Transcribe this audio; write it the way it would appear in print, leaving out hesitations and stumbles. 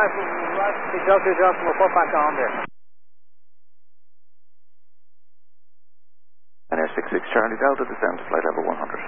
Delta Johnson, report back on there. And Air 66 Charlie Delta, descend to flight level 100.